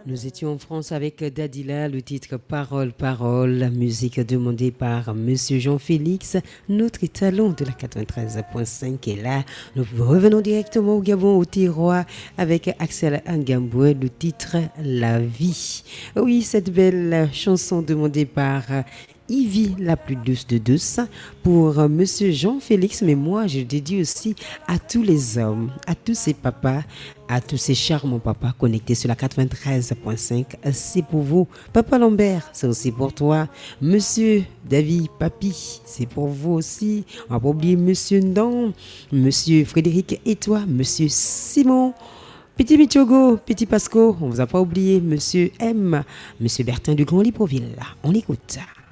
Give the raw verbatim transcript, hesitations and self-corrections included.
Nous étions en France avec Dadila, le titre Parole, Parole, la musique demandée par Monsieur Jean-Félix, notre talent de la quatre-vingt-treize point cinq. Et là, nous revenons directement au Gabon, au tiroir, avec Axel Angamboué, le titre La vie. Oui, cette belle chanson demandée par Ivy, la plus douce de douce, pour Monsieur Jean-Félix, mais moi je dédie aussi à tous les hommes, à tous ces papas, à tous ces charmants papas connectés sur la quatre-vingt-treize point cinq. C'est pour vous. Papa Lambert, c'est aussi pour toi. Monsieur David Papi, c'est pour vous aussi. On va pas oublier Monsieur Ndon, Monsieur Frédéric et toi, Monsieur Simon. Petit Michogo, Petit Pasco, on vous a pas oublié, Monsieur M, Monsieur Bertin du Grand Libreville. On écoute ça.